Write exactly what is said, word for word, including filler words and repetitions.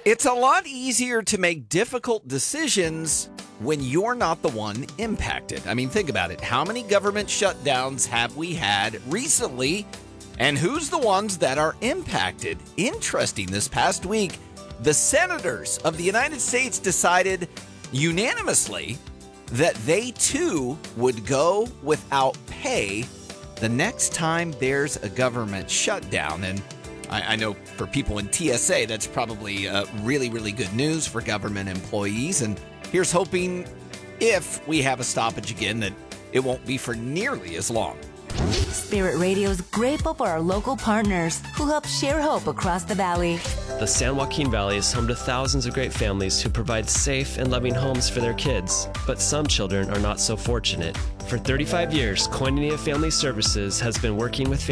It's a lot easier to make difficult decisions when you're not the one impacted. I mean, think about it. How many government shutdowns have we had recently? And who's the ones that are impacted? Interesting. This past week, the senators of the United States decided unanimously that they too would go without pay the next time there's a government shutdown. And I, I know for people in T S A, that's probably uh, really, really good news for government employees. And here's hoping if we have a stoppage again that it won't be for nearly as long. Spirit Radio is grateful for our local partners who help share hope across the valley. The San Joaquin Valley is home to thousands of great families who provide safe and loving homes for their kids. But some children are not so fortunate. For thirty-five years, Koinonia Family Services has been working with families